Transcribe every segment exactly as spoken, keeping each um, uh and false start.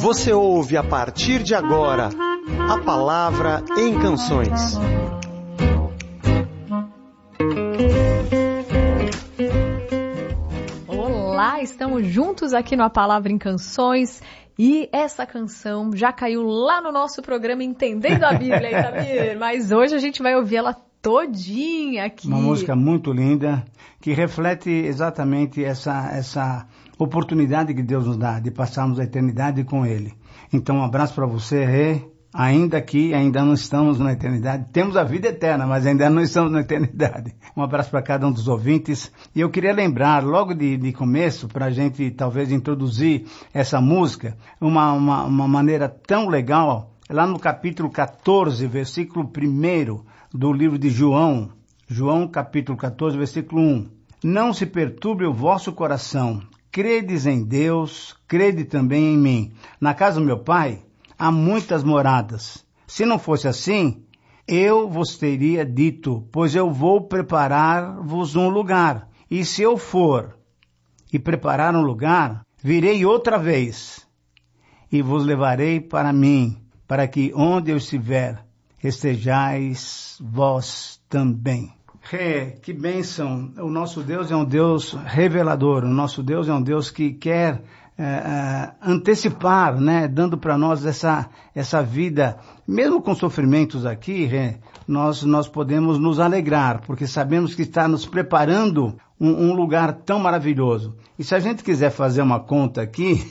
Você ouve a partir de agora a Palavra em Canções. Olá, estamos juntos aqui no A Palavra em Canções. E essa canção já caiu lá no nosso programa Entendendo a Bíblia, Itamir. Mas hoje a gente vai ouvir ela todinha aqui. Uma música muito linda, que reflete exatamente essa, essa oportunidade que Deus nos dá de passarmos a eternidade com Ele. Então, um abraço para você, Rê. Ainda aqui, ainda não estamos na eternidade. Temos a vida eterna, mas ainda não estamos na eternidade. Um abraço para cada um dos ouvintes. E eu queria lembrar, logo de, de começo, para a gente talvez introduzir essa música, uma, uma, uma maneira tão legal, lá no capítulo quatorze, versículo primeiro do livro de João. João, capítulo quatorze, versículo um. Não se perturbe o vosso coração. Credes em Deus, crede também em mim. Na casa do meu pai há muitas moradas. Se não fosse assim, eu vos teria dito, pois eu vou preparar-vos um lugar. E se eu for e preparar um lugar, virei outra vez e vos levarei para mim, para que onde eu estiver, estejais vós também. Rê, que bênção! O nosso Deus é um Deus revelador, o nosso Deus é um Deus que quer é, é, antecipar, né, dando para nós essa, essa vida, mesmo com sofrimentos aqui, Rê, nós, nós podemos nos alegrar, porque sabemos que está nos preparando um, um lugar tão maravilhoso. E se a gente quiser fazer uma conta aqui,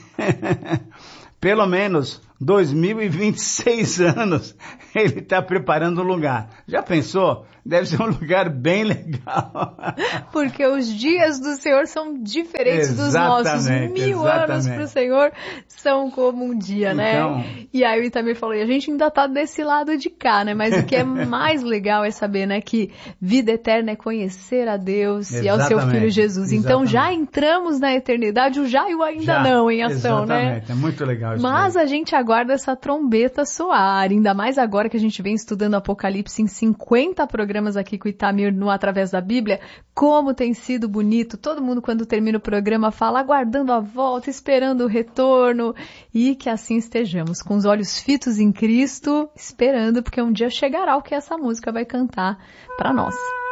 pelo menos dois mil e vinte e seis anos ele está preparando um lugar. Já pensou? Deve ser um lugar bem legal. Porque os dias do Senhor são diferentes exatamente, dos nossos. Mil exatamente. Anos para o Senhor são como um dia, então, né? E aí o Itamir falou, e a gente ainda está desse lado de cá, né? Mas o que é mais legal é saber, né, que vida eterna é conhecer a Deus exatamente, e ao seu Filho Jesus. Exatamente. Então já entramos na eternidade, o já e o ainda já, não em ação, exatamente, né? É muito legal isso. Mas aí. A gente aguarda essa trombeta soar, ainda mais agora que a gente vem estudando Apocalipse em cinquenta programas aqui com o Itamir no Através da Bíblia, como tem sido bonito, todo mundo quando termina o programa fala aguardando a volta, esperando o retorno, e que assim estejamos, com os olhos fitos em Cristo, esperando, porque um dia chegará o que essa música vai cantar para nós.